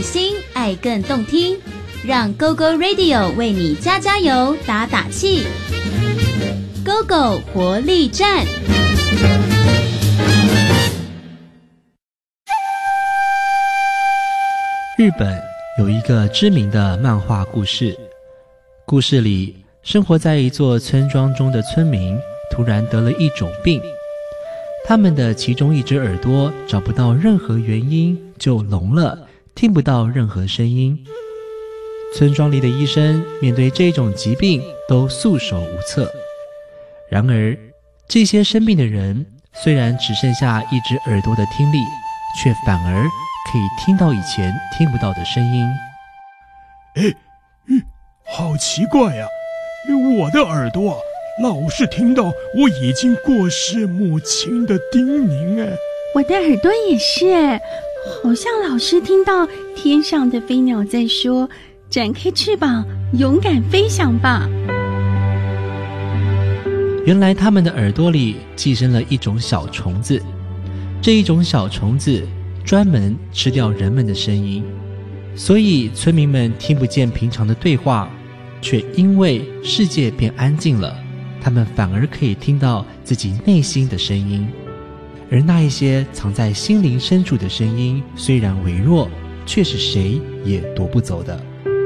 心，爱更动听，让 GoGo Radio 为你加加油，打打气。GoGo 活力站。 日本有一个知名的漫画故事，故事里生活在一座村庄中的村民突然得了一种病，他们的其中一只耳朵找不到任何原因就聋了，听不到任何声音。村庄里的医生面对这种疾病都束手无策。然而这些生病的人虽然只剩下一只耳朵的听力，却反而可以听到以前听不到的声音。 好奇怪呀，我的耳朵老是听到我已经过世母亲的叮咛。 我的耳朵也是，好像老是听到天上的飞鸟在说，展开翅膀勇敢飞翔吧。 原来他们的耳朵里寄生了一种小虫子，这一种小虫子专门吃掉人们的声音，所以村民们听不见平常的对话，却因为世界变安静了，他们反而可以听到自己内心的声音。而那一些藏在心灵深处的声音虽然微弱，却是谁也夺不走的。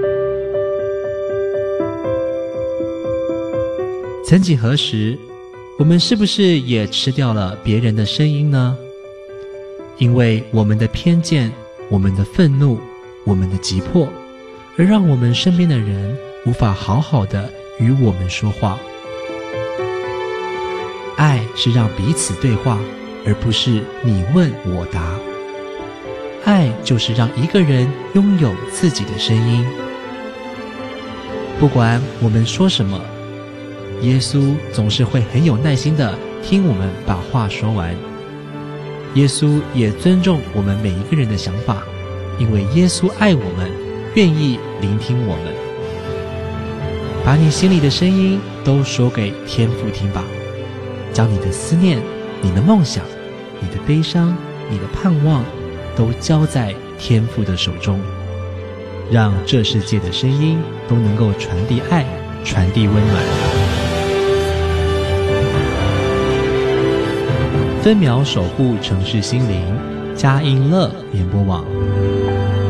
曾几何时，我们是不是也吃掉了别人的声音呢？因为我们的偏见，我们的愤怒，我们的急迫，而让我们身边的人无法好好的与我们说话。爱是让彼此对话，而不是你问我答。爱就是让一个人拥有自己的声音。不管我们说什么，耶稣总是会很有耐心地听我们把话说完。耶稣也尊重我们每一个人的想法，因为耶稣爱我们，愿意聆听我们。把你心里的声音都说给天父听吧，将你的思念，你的梦想，你的悲伤，你的盼望，都交在天父的手中，让这世界的声音都能够传递爱，传递温暖。分秒守护城市心灵，佳音乐联播网。